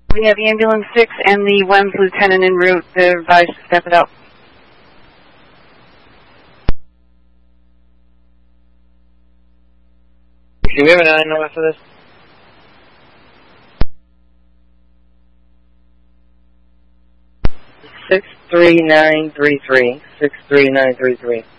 We have Ambulance 6 and the WEMS lieutenant en route. They're advised to step it up. Can we have an 9 after this? Six 3933. 63933.